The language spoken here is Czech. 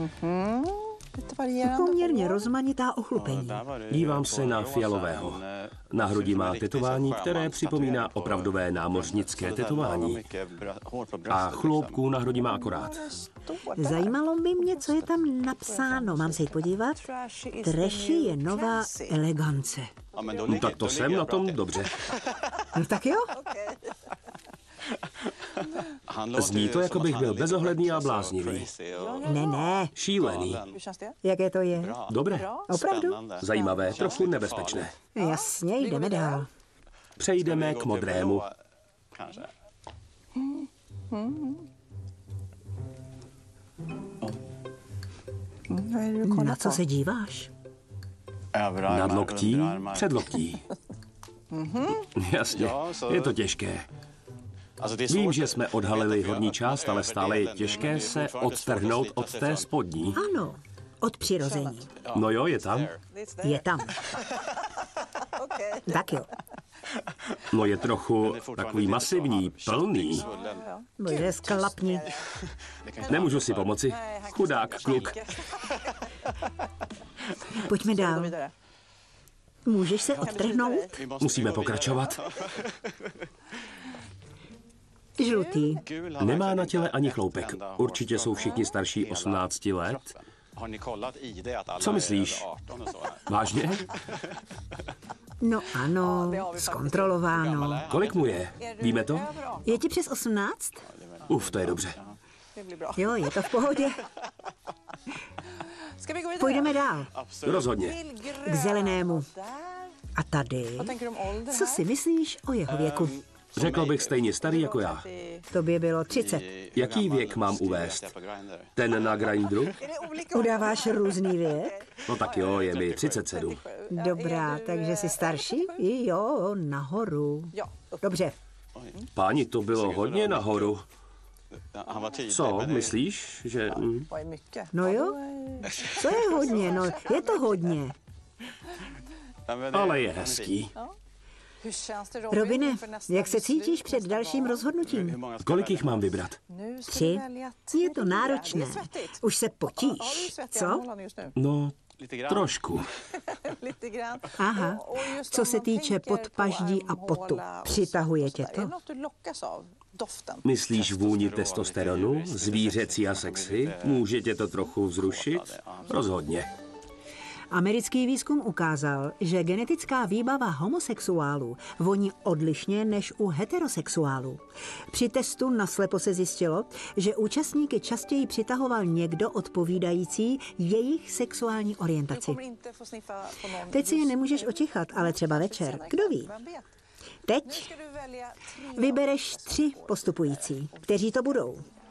Poměrně rozmanitá ochlupení. Dívám se na fialového. Na hrudi má tetování, které připomíná opravdové námořnické tetování. A chloupků na hrudi má akorát. Zajímalo by mě, co je tam napsáno. Mám se jít podívat? Trashy je nová elegance. No, tak to jsem na tom dobře. No tak jo. Zní to, jako bych byl bezohledný a bláznivý. Ne. Šílený. Jaké to je? Dobré. Opravdu? Zajímavé, trochu nebezpečné. Jasně, jdeme dál. Přejdeme k modrému. Na co se díváš? Nad loktí, před loktí. Jasně, je to těžké. Vím, že jsme odhalili horní část, ale stále je těžké se odtrhnout od té spodní. Ano, od přirození. No jo, je tam. Je tam. Tak jo. No je trochu takový masivní, plný. Bože, sklapni. Nemůžu si pomoci. Chudák kluk. Pojďme dál. Můžeš se odtrhnout? Musíme pokračovat. Žlutý. Nemá na těle ani chloupek. Určitě jsou všichni starší 18 let. Co myslíš? Vážně? No ano, zkontrolováno. Kolik mu je? Víme to? Je ti přes 18? To je dobře. Jo, je to v pohodě. Půjdeme dál. Rozhodně. K zelenému. A tady? Co si myslíš o jeho věku? Řekl bych stejně starý jako já. Tobě bylo 30. Jaký věk mám uvést? Ten na Grindru? Udáváš různý věk? No tak jo, je mi 37. Dobrá, takže jsi starší? Jo, nahoru. Dobře. Páni, to bylo hodně nahoru. Co, myslíš, že... No jo, co je hodně? No, je to hodně. Ale je hezký. Robine, jak se cítíš před dalším rozhodnutím? Kolik jich mám vybrat? 3. Je to náročné. Už se potíš, co? No, trošku. Aha, co se týče podpaždí a potu, přitahuje tě to? Myslíš vůni testosteronu, zvířecí a sexy? Může tě to trochu vzrušit? Rozhodně. Americký výzkum ukázal, že genetická výbava homosexuálů voní odlišně než u heterosexuálů. Při testu naslepo se zjistilo, že účastníky častěji přitahoval někdo odpovídající jejich sexuální orientaci. Teď si je nemůžeš očichat, ale třeba večer. Kdo ví? Teď vybereš 3 postupující. Kteří to budou?